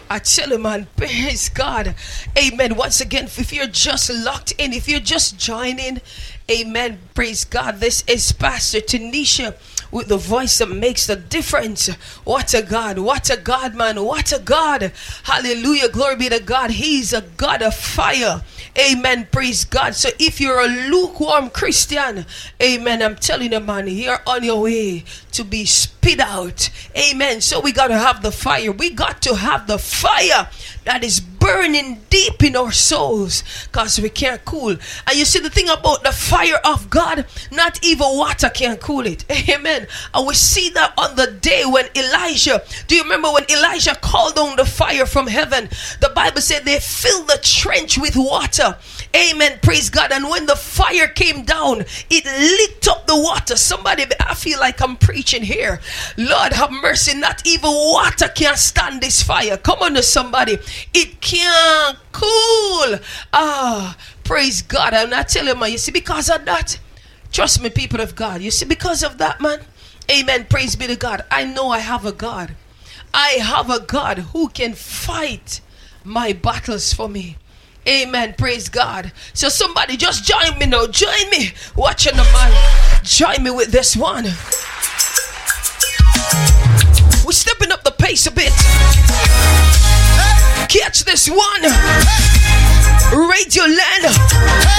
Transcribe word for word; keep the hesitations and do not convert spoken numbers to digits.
I tell you, man, praise God. Amen. Once again, if you're just locked in, if you're just joining, amen, praise God. This is Pastor Tanisha with the voice that makes the difference. What a God, what a God, man, what a God. Hallelujah, glory be to God. He's a God of fire. Amen, praise God. So if you're a lukewarm Christian, amen, I'm telling you, man, you're on your way to be spit out. Amen. So we got to have the fire. We got to have the fire that is burning deep in our souls, because we can't cool. And you see the thing about the fire of God, not even water can cool it. Amen. And we see that on the day when Elijah, do you remember when Elijah called on the fire from heaven? The Bible said they filled the trench with water. Amen. Praise God. And when the fire came down, it licked up the water. Somebody, I feel like I'm preaching here. Lord have mercy. Not even water can stand this fire. Come on to somebody. It can't cool. Ah, praise God. I'm not telling you, man. You see, because of that, trust me, people of God. You see, because of that, man. Amen. Praise be to God. I know I have a God. I have a God who can fight my battles for me. Amen. Praise God. So somebody just join me now. Join me. Watching the man. Join me with this one. We're stepping up the pace a bit. Catch this one. Radio Land.